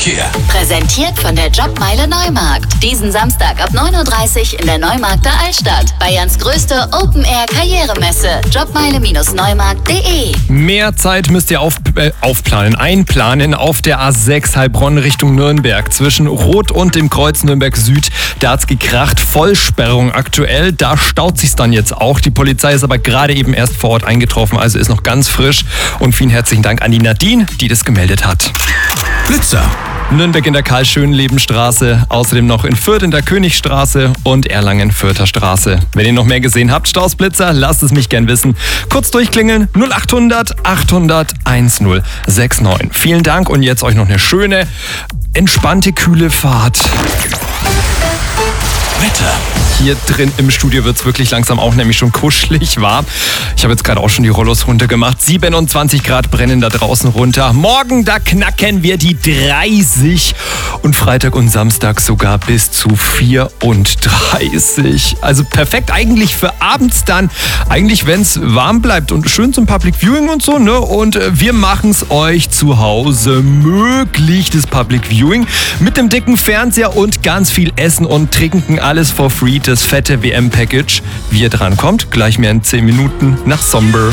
Verkehr. Präsentiert von der Jobmeile Neumarkt. Diesen Samstag ab 9:30 Uhr in der Neumarkter Altstadt. Bayerns größte Open-Air-Karrieremesse. Jobmeile-neumarkt.de. Mehr Zeit müsst ihr einplanen auf der A6 Heilbronn Richtung Nürnberg. Zwischen Rot und dem Kreuz Nürnberg Süd. Da hat's gekracht. Vollsperrung aktuell. Da staut sich's dann jetzt auch. Die Polizei ist aber gerade eben erst vor Ort eingetroffen, also ist noch ganz frisch. Und vielen herzlichen Dank an die Nadine, die das gemeldet hat. Blitzer. Nürnberg in der Karl-Schönleben-Straße, außerdem noch in Fürth in der Königstraße und Erlangen Fürther Straße. Wenn ihr noch mehr gesehen habt, Staus, Blitzer, lasst es mich gern wissen. Kurz durchklingeln, 0800 800 1069. Vielen Dank und jetzt euch noch eine schöne, entspannte, kühle Fahrt. Wetter. Hier drin im Studio wird es wirklich langsam auch nämlich schon kuschelig warm. Ich habe jetzt gerade auch schon die Rollos runtergemacht. 27 Grad brennen da draußen runter. Morgen, da knacken wir die 30. Und Freitag und Samstag sogar bis zu 34. Also perfekt eigentlich für abends dann. Eigentlich, wenn es warm bleibt und schön zum Public Viewing und so, ne? Und wir machen es euch zu Hause möglich, das Public Viewing. Mit dem dicken Fernseher und ganz viel Essen und Trinken. Alles for free. Das fette WM-Package. Wie ihr drankommt, gleich mehr in 10 Minuten nach Somber.